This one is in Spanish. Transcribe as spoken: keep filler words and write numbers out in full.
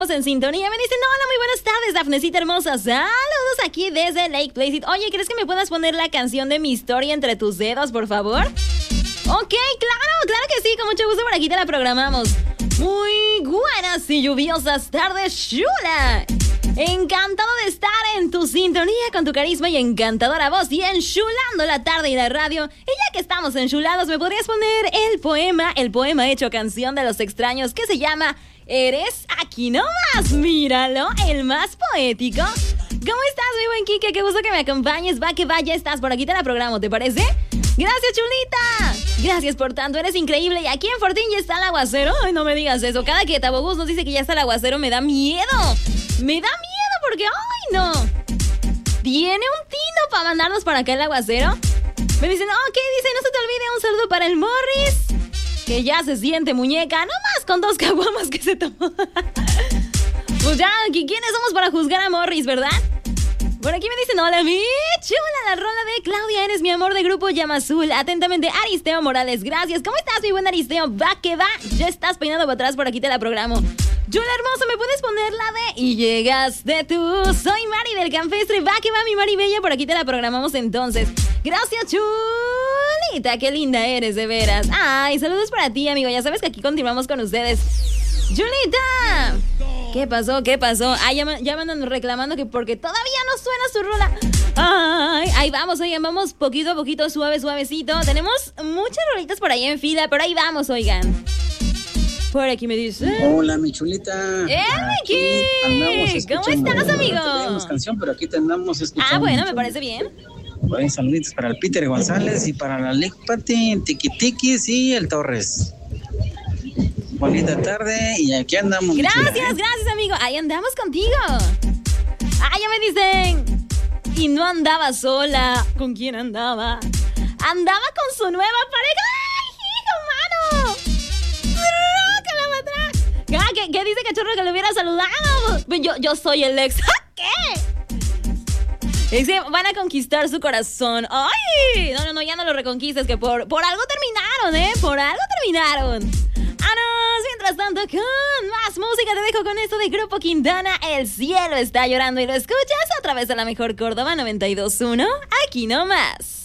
En sintonía, me dicen, hola, muy buenas tardes, Dafnecita hermosa, saludos aquí desde Lake Placid. Oye, ¿crees que me puedas poner la canción de Mi Historia entre tus dedos, por favor? Ok, claro, claro que sí, con mucho gusto, por aquí te la programamos. Muy buenas y lluviosas tardes, chula. Encantado de estar en tu sintonía con tu carisma y encantadora voz y enchulando la tarde y la radio. Y ya que estamos enchulados, ¿me podrías poner el poema, el poema hecho canción de Los Extraños que se llama Eres aquí nomás? Míralo, el más poético. ¿Cómo estás, mi buen Kike? Qué gusto que me acompañes. Va que vaya, estás por aquí, te la programo, ¿te parece? Gracias, chulita. Gracias por tanto, eres increíble. Y aquí en Fortín ya está el aguacero. Ay, no me digas eso. Cada que Tabobús nos dice que ya está el aguacero, me da miedo. Me da miedo porque, ay, no. ¿Tiene un tino para mandarnos para acá el aguacero? Me dicen, ok, dice, no se te olvide un saludo para el Morris, que ya se siente muñeca, no más con dos caguamas que se tomó. Pues ya, ¿quiénes somos para juzgar a Morris, verdad? Por aquí me dicen, hola, mi chula, la rola de Claudia, eres mi amor de grupo Llama Azul. Atentamente, Aristeo Morales, gracias. ¿Cómo estás, mi buen Aristeo? Va que va, ya estás peinando para atrás, por aquí te la programo. Chula hermosa, ¿me puedes poner la de Y llegaste tú? Soy Mari del Campestre, va que va, mi Mari Bella, por aquí te la programamos entonces. Gracias, chulita, qué linda eres, de veras. Ay, saludos para ti, amigo, ya sabes que aquí continuamos con ustedes. ¡Chulita! ¿Qué pasó? ¿Qué pasó? Ay, ya, ya me andan reclamando que porque todavía no suena su rola. Ay, ahí vamos, oigan, vamos poquito a poquito, suave, suavecito. Tenemos muchas rolitas por ahí en fila, pero ahí vamos, oigan. Por aquí me dice... Hola, mi chulita. ¡Eh, Miki! ¿Cómo estás, amigo? No tenemos canción, pero aquí te andamos escuchando. Ah, bueno, me parece bien. Bueno, saluditos para el Peter González y para la Lick Patty, Tiki Tikis y el Torres. Bonita tarde y aquí andamos. Gracias, gracias, amigo. Ahí andamos contigo. Ah, ya me dicen. Y no andaba sola. ¿Con quién andaba? Andaba con su nueva pareja. ¡Ay, hijo, mano! Ah, ¿qué, ¿Qué dice Cachorro que le hubiera saludado? Yo, yo soy el ex. ¿Qué? Es que van a conquistar su corazón. ¡Ay! No, no, no, ya no lo reconquistes, que por, por algo terminaron, ¿eh? Por algo terminaron. ¡Anos! Mientras tanto, con más música te dejo con esto de Grupo Quintana. El cielo está llorando y lo escuchas a través de la mejor Córdoba noventa y dos punto uno. Aquí nomás.